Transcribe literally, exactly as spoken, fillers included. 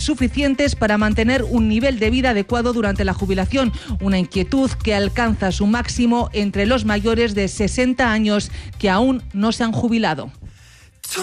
suficientes para mantener un nivel de vida adecuado durante la jubilación, una inquietud que alcanza su máximo entre los mayores de sesenta años que aún no se han jubilado.